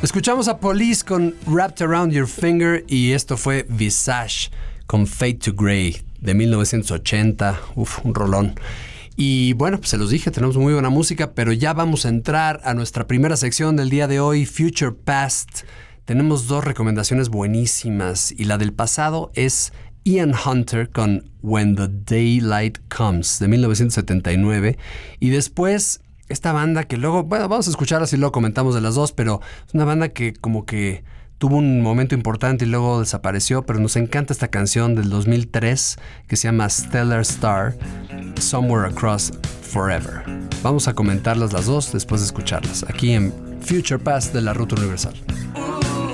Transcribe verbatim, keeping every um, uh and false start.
Escuchamos a Police con Wrapped Around Your Finger y esto fue Visage con Fade to Grey de mil novecientos ochenta. Uf, un rolón. Y bueno, pues se los dije, tenemos muy buena música, pero ya vamos a entrar a nuestra primera sección del día de hoy, Future Past. Tenemos dos recomendaciones buenísimas y la del pasado es Ian Hunter con When the Daylight Comes de mil novecientos setenta y nueve y después esta banda que luego, bueno, vamos a escucharla si luego comentamos de las dos, pero es una banda que como que tuvo un momento importante y luego desapareció, pero nos encanta esta canción del dos mil tres que se llama Stellar Star, Somewhere Across Forever. Vamos a comentarlas las dos después de escucharlas, aquí en Future Past de la Ruta Universal.